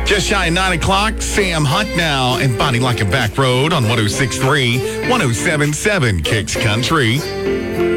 Just shy of 9 o'clock, Sam Hunt now and Body Like a Back Road on 106.3, 107.7 Kicks Country.